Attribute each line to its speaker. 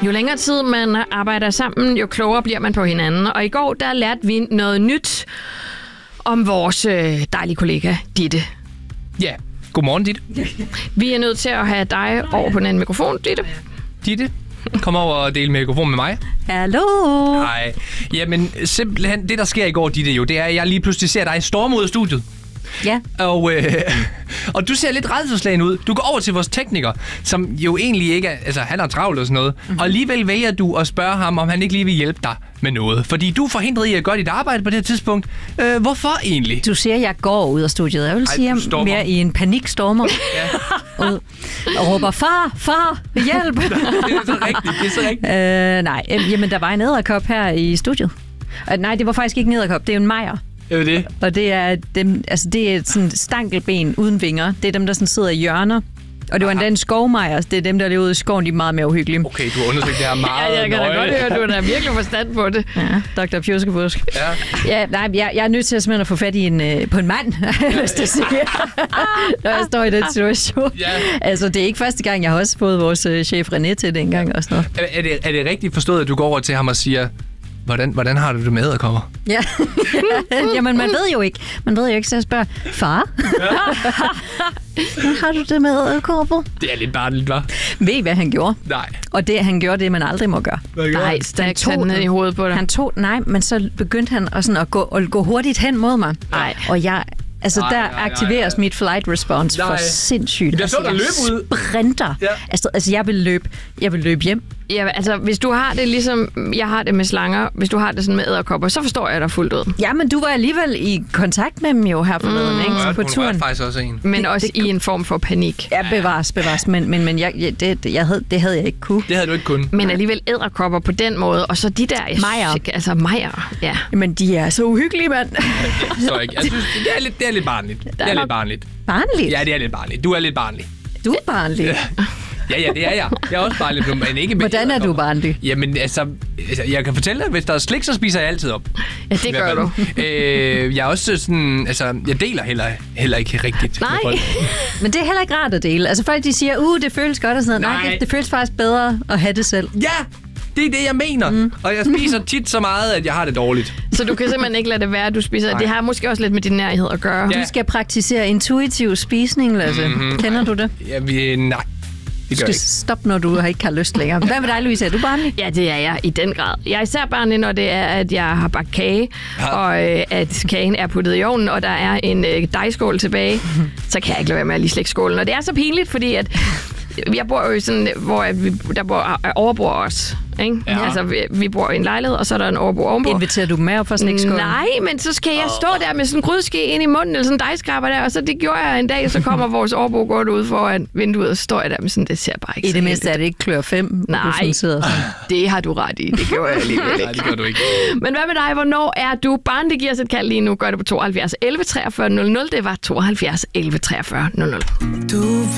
Speaker 1: Jo længere tid man arbejder sammen, jo klogere bliver man på hinanden. Og i går, der lærte vi noget nyt om vores dejlige kollega, Ditte.
Speaker 2: Ja, godmorgen, Ditte.
Speaker 1: Vi er nødt til at have dig over på den anden mikrofon, Ditte.
Speaker 2: Ditte, kom over og del mikrofonen med mig.
Speaker 3: Hallo.
Speaker 2: Hej. Jamen, simpelthen, det der sker i går, Ditte, jo, det er, at jeg lige pludselig ser dig storme ud af studiet.
Speaker 3: Ja.
Speaker 2: Og du ser lidt rædselsslagen ud. Du går over til vores tekniker, som jo egentlig ikke er... Altså, han er travlt og sådan noget. Mm-hmm. Og alligevel vælger du at spørge ham, om han ikke lige vil hjælpe dig med noget. Fordi du er forhindret i at gøre dit arbejde på det her tidspunkt. Hvorfor egentlig?
Speaker 3: Du siger, at jeg går ud af studiet. Jeg vil sige, at jeg mere i en panikstormer. Ja. Ud og råber, far, hjælp!
Speaker 2: Det er så rigtigt,
Speaker 3: nej, jamen der var en edderkop her i studiet. Nej, det var faktisk ikke en edderkop, det er jo en mejer.
Speaker 2: Det er det.
Speaker 3: Og det er dem, altså det er sådan stankelben uden vinger. Det er dem, der sådan sidder i hjørner. Og det var endda en skovmejer. Det er dem, der lever ude i skoven, de er meget mere uhyggelige.
Speaker 2: Okay, du har undersøgt det her meget
Speaker 1: ja, jeg kan da godt høre, du har virkelig forstand på det.
Speaker 3: Ja, Dr. Pjuskebusk. Ja, nej, jeg er nødt til at simpelthen at få fat i på en mand, hvis det siger. Når jeg står i den situation. Ja. Altså, det er ikke første gang, jeg har også fået vores chef René til det engang. Og sådan noget.
Speaker 2: Er det rigtigt forstået, at du går over til ham og siger... Hvordan har du det med edderkopper?
Speaker 3: Ja. Jamen, man ved jo ikke, så jeg spørger, far? Hvordan har du det med edderkopper?
Speaker 2: Det er lidt barnligt, hva'?
Speaker 3: Ved I, hvad han gjorde?
Speaker 2: Nej.
Speaker 3: Og det, han gjorde, det man aldrig må gøre.
Speaker 1: Nej, stærkt tog ned i hovedet på dig.
Speaker 3: Men så begyndte han at gå hurtigt hen mod mig.
Speaker 1: Nej.
Speaker 3: Og jeg... Altså, der aktiveres mit flight response for sindssygt.
Speaker 2: Jeg så dig løbe ud.
Speaker 3: Sprinter. Ja. Altså, jeg vil løbe hjem.
Speaker 1: Ja, altså, hvis du har det ligesom jeg har det med slanger, hvis du har det sådan med edderkopper, så forstår jeg dig fuldt ud.
Speaker 3: Ja, men du var alligevel i kontakt med dem jo her forleden, ikke?
Speaker 2: Ja,
Speaker 3: på turen.
Speaker 2: Hun var faktisk også en.
Speaker 1: Men også i en form for panik.
Speaker 3: Ja, bevares. Men det havde jeg ikke kunne.
Speaker 2: Det havde du ikke kunnet.
Speaker 1: Men alligevel edderkopper på den måde, og så de der...
Speaker 3: Mejer.
Speaker 1: Altså mejer, ja.
Speaker 3: Men de er så uhyggelige, mand.
Speaker 2: Så ikke. Jeg synes, det er lidt barnligt. Det er lidt barnligt.
Speaker 3: Barnligt?
Speaker 2: Ja, det er lidt barnligt. Du er lidt barnlig.
Speaker 3: Du er barnlig?
Speaker 2: Ja, det er jeg. Jeg er også barnlig, men ikke med.
Speaker 3: Hvordan er du barnlig?
Speaker 2: Jamen, altså, jeg kan fortælle dig, hvis der er slik, så spiser jeg altid op.
Speaker 1: Ja, det gør du.
Speaker 2: Jeg er også sådan, altså, jeg deler heller ikke rigtigt.
Speaker 1: Nej.
Speaker 3: Men det er heller ikke rart at dele. Altså, folk de siger, det føles godt og sådan noget. Nej, det føles faktisk bedre at have det selv.
Speaker 2: Ja! Det er det, jeg mener. Og jeg spiser tit så meget, at jeg har det dårligt.
Speaker 1: Så du kan simpelthen ikke lade det være, at du spiser. Nej. Det har måske også lidt med din nærhed at gøre.
Speaker 3: Ja. Du skal praktisere intuitiv spisning, Lasse. Kender du det?
Speaker 2: Ja, nej.
Speaker 3: Du skal stoppe, når du ikke har lyst længere. Hvad med dig, Louise? Er du barnlig?
Speaker 1: Ja, det er jeg i den grad. Jeg er især barnlig, når det er, at jeg har bagt kage, og at kagen er puttet i ovnen, og der er en dejskål tilbage. Så kan jeg ikke lade være med at lige slække skålen. Og det er så pinligt, fordi at jeg bor jo sådan, hvor der bor overbor os. Ikke? Ja. Altså, vi bor i en lejlighed, og så er der en overbo ovenpå.
Speaker 3: Inviterer du dem med op for slægtskålen?
Speaker 1: Nej, men så skal jeg stå der med sådan en grydeske ind i munden, eller sådan en dejskraber der, og så det gjorde jeg en dag, så kommer vores overbo godt ud foran vinduet, og så står jeg der med sådan, det ser bare ikke.
Speaker 3: I det mindste er det ikke klør 5.
Speaker 1: Nej, det har du ret i. Det gjorde jeg alligevel ikke.
Speaker 2: Nej, det gør du ikke.
Speaker 1: Men hvad med dig? Hvornår er du barn? Det giver os et kald lige nu. Gør det på 72 11 43 00. Det var 72 11 43 00.